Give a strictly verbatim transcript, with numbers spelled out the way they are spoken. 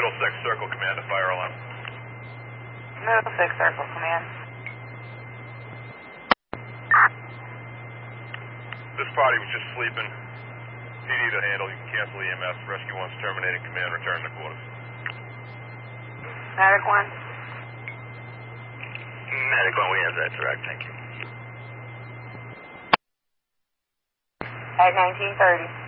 Middlesex Circle Command, a fire alarm. Middlesex Circle Command. This party was just sleeping. P D to handle. You can cancel E M S. Rescue one's terminating command. Return to quarters. Medic one. Medic one, we have that direct. Thank you. At nineteen thirty.